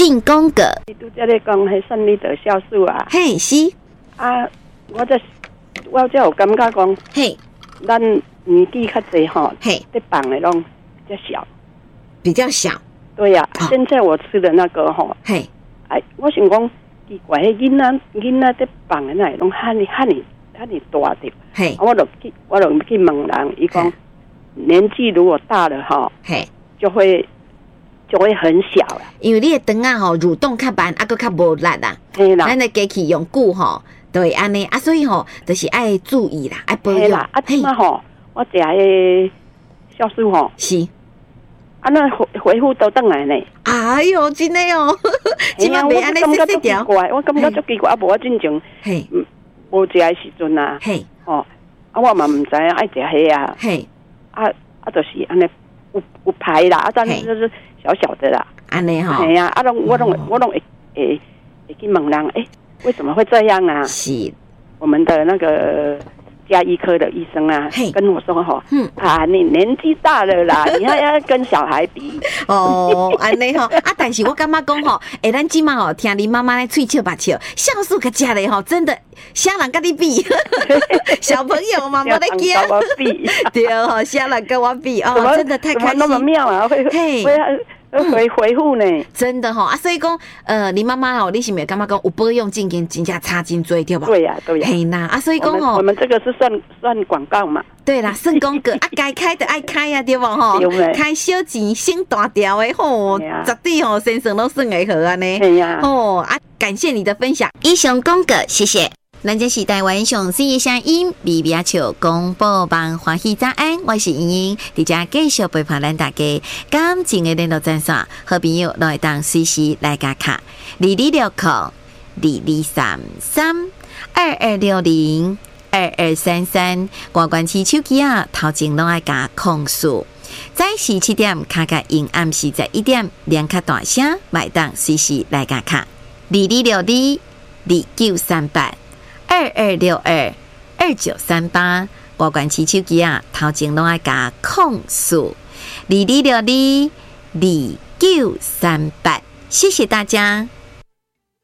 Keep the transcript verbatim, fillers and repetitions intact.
进宫格。 你拄则咧讲迄胜利的酵素啊？ 嘿，是啊，我这我这有感觉讲， 嘿， 咱年纪较济吼， 嘿， 在放的拢比较小。 比较小。 对呀、 哦啊，现在我吃的那个吼， 嘿， 哎，我想讲奇怪，迄囡仔囡仔在放的那拢汉尼汉尼汉尼大着。 嘿， 啊，我就去我就去问人，伊讲年纪如果大了哈， 嘿， 就会就会很小了。 因为你的肠啊吼蠕动较慢，啊搁较无力啦， 嘿啦， 咱的机器用久吼，就会安尼啊，所以吼就是爱注意啦，爱保养嘿啦，啊，即马吼，我食迄酵素吼， 是。 啊，那回回复都倒来呢。 哎呦，真的哦，即摆袂安尼细细条。 我感觉足奇怪，啊，无我进前， 嘿， 无食的时阵啊， 嘿， 哦，啊，我嘛唔知影爱食迄啊， 嘿， 啊啊，就是安尼有有排啦，啊，但是就是小小的啦， 安尼吼， 系啊，啊，拢我拢我拢会会会去问人，诶，为什么会这样啊？ 是， 我们的那个家医科的医生啊，跟我说哈，嗯啊，你年纪大了啦，你还要跟小孩比哦，安尼吼啊！但是我感觉讲吼，诶，咱即马吼听你妈妈咧喙笑目笑，酵素个食咧吼，真的啥人跟你比？小朋友嘛，无得惊，对吼，啥人跟我比哦，真的太开心， 那么妙啊！会会回回复呢， 真的吼啊！所以讲，呃，你妈妈吼，你是没感觉讲有保养证件真正差真多对吧？ 对呀，对呀， 嘿呐啊！所以讲吼， 我们这个是算算广告嘛。 对啦，算广告啊，该开的爱开呀，对不吼？开小钱省大条的吼，绝对吼先生都算会好安尼。 对呀， 哦啊，感谢你的分享，以上广告，谢谢。咱这是台湾上水的声音，微微笑广播网欢喜早安，我是莹莹，伫遮继续陪伴咱大家。感情的联络专线，好朋友来当随时来加卡，二二六零二二三三二二六零二二三三，挂关起手机啊，头前拢爱加控诉。早时七点卡卡因暗时十一点，连卡大声，来当随时来加卡，二二六二二九三八。二二六二二九三八，挂关起手机啊，头前拢爱加控诉，二二六二二九三八，谢谢大家。